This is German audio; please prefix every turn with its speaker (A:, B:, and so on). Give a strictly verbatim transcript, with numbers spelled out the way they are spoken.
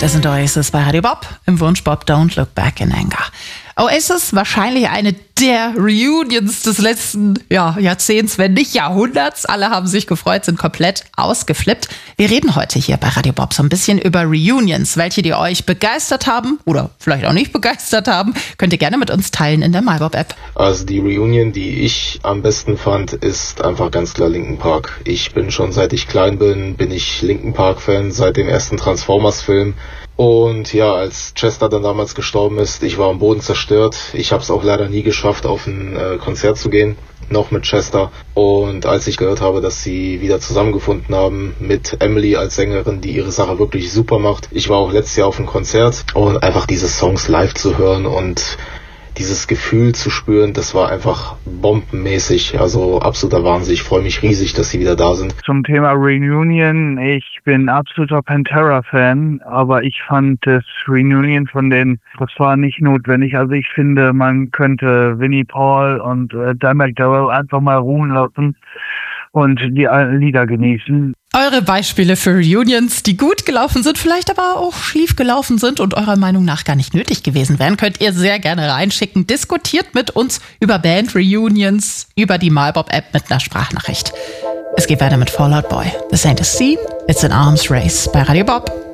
A: Das sind Oasis bei Radio Bob im Wunsch Bob Don't Look Back in Anger. Oasis, wahrscheinlich eine der Reunions des letzten ja, Jahrzehnts, wenn nicht Jahrhunderts. Alle haben sich gefreut, sind komplett ausgeflippt. Wir reden heute hier bei Radio Bob so ein bisschen über Reunions. Welche die euch begeistert haben oder vielleicht auch nicht begeistert haben, könnt ihr gerne mit uns teilen in der MyBob-App.
B: Also die Reunion, die ich am besten fand, ist einfach ganz klar Linkin Park. Ich bin schon seit ich klein bin, bin ich Linkin Park-Fan, seit dem ersten Transformers-Film. Und ja, als Chester dann damals gestorben ist, ich war am Boden zerstört. Ich habe es auch leider nie geschafft, auf ein äh, Konzert zu gehen, noch mit Chester. Und als ich gehört habe, dass sie wieder zusammengefunden haben mit Emily als Sängerin, die ihre Sache wirklich super macht. Ich war auch letztes Jahr auf einem Konzert und einfach diese Songs live zu hören und dieses Gefühl zu spüren, das war einfach bombenmäßig, also absoluter Wahnsinn. Ich freue mich riesig, dass sie wieder da sind.
C: Zum Thema Reunion, ich bin absoluter Pantera-Fan, aber ich fand das Reunion von denen, das war nicht notwendig. Also ich finde, man könnte Vinnie Paul und äh, Dan McDowell einfach mal ruhen lassen und die Lieder genießen.
A: Eure Beispiele für Reunions, die gut gelaufen sind, vielleicht aber auch schief gelaufen sind und eurer Meinung nach gar nicht nötig gewesen wären, könnt ihr sehr gerne reinschicken. Diskutiert mit uns über Band-Reunions, über die MyBob-App mit einer Sprachnachricht. Es geht weiter mit Fall Out Boy. This ain't a scene, it's an arms race bei Radio Bob.